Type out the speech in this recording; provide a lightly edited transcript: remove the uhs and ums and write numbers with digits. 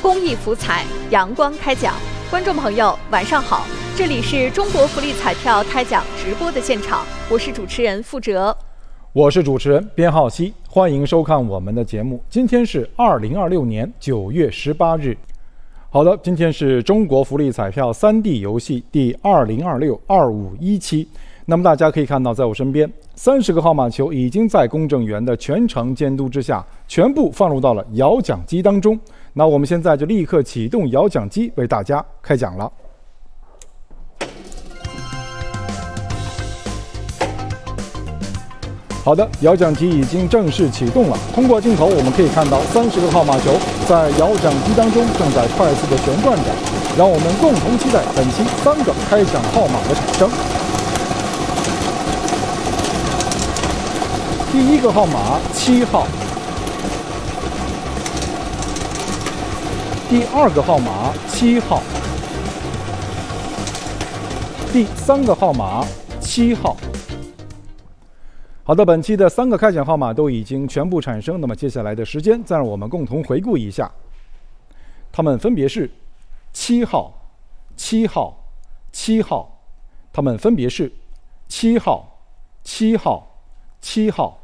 公益福彩阳光开奖。观众朋友，晚上好，这里是中国福利彩票开奖直播的现场，我是主持人付哲， 我是主持人边浩熙，欢迎收看我们的节目。今天是2026年9月18日。好的，今天是中国福利彩票3D 游戏第2026-25期。那么大家可以看到，在我身边30个号码球已经在公证员的全程监督之下，全部放入到了摇奖机当中。那我们现在就立刻启动摇奖机，为大家开奖了。好的，摇奖机已经正式启动了。通过镜头我们可以看到30个号码球在摇奖机当中正在快速的旋转着，让我们共同期待本期3个开奖号码的产生。第1个号码7号，第2个号码7号，第3个号码7号。好的，本期的3个开奖号码都已经全部产生，那么接下来的时间再让我们共同回顾一下，它们分别是7号、7号、7号，它们分别是7号、7号、7号、